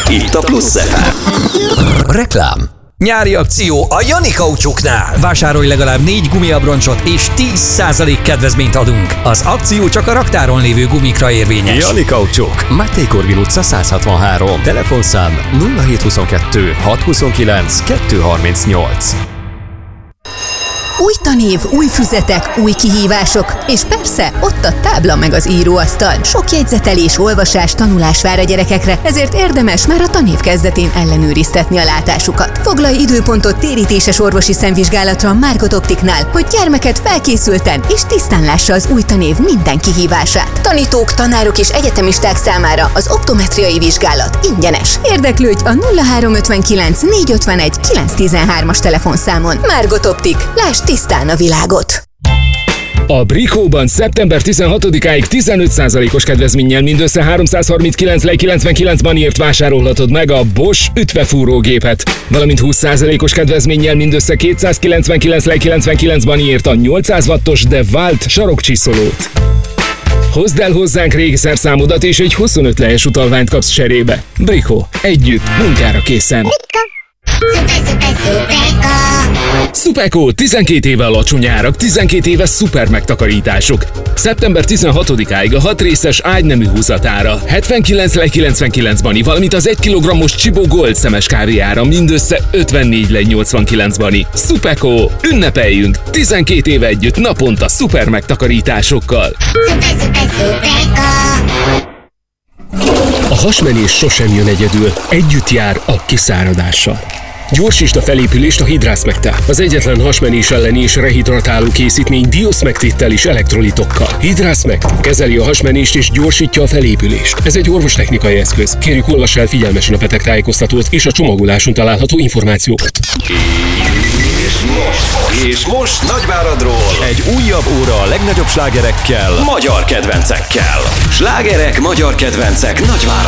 Itt a Plusz FM. Reklám. Nyári akció a Jani Kaucsoknál. Vásárolj legalább 4 gumiabroncsot és 10% kedvezményt adunk. Az akció csak a raktáron lévő gumikra érvényes. Jani Kaucsok, Máté Korvin utca 163. Telefonszám 0722 629 238. Új tanév, új füzetek, új kihívások, és persze ott a tábla meg az íróasztal. Sok jegyzetelés, olvasás, tanulás vár a gyerekekre, ezért érdemes már a tanév kezdetén ellenőriztetni a látásukat. Foglalj időpontot térítéses orvosi szemvizsgálatra a Margot Optiknál, hogy gyermeked felkészülten és tisztán lássa az új tanév minden kihívását. Tanítók, tanárok és egyetemisták számára az optometriai vizsgálat ingyenes. Érdeklődj a 0359 451 913-as telefonszámon. Margot Optik. Lásd tisztán a világot! A Bricoban szeptember 16-áig 15%-os kedvezménnyel mindössze 339 lej 99-ban írt vásárolhatod meg a Bosch ütvefúrógépet, valamint 20%-os kedvezménnyel mindössze 299 lej 99-ban írt a 800 wattos DeWalt sarokcsiszolót. Hozd el hozzánk régi szerszámodat és egy 25 lejes utalványt kapsz cserébe. Brico. Együtt, munkára készen. Superco, 12 éve alacsony árak, 12 éves szuper megtakarítások. Szeptember 16-áig a 6 részes ágynemű húzatára, 79 lej 99 bani, valamint az 1 kg-os Csibó Gold szemes kávéjára mindössze 54 lej 89 bani. Superco, ünnepeljünk! 12 éve együtt naponta szuper megtakarításokkal. A hasmenés sosem jön egyedül, együtt jár a kiszáradással. Gyorsítsd a felépülést a Hydra-Smectel. Az egyetlen hasmenés elleni és rehidratáló készítmény Diosmectittel és elektrolitokkal. Hydra-Smect kezeli a hasmenést és gyorsítja a felépülést. Ez egy orvostechnikai eszköz. Kérjük, olvass el figyelmesen a betegtájékoztatót és a csomagoláson található információkat. És most Nagyváradról Egy újabb óra a legnagyobb slágerekkel, magyar kedvencekkel. Slágerek, magyar kedvencek Nagyváradról.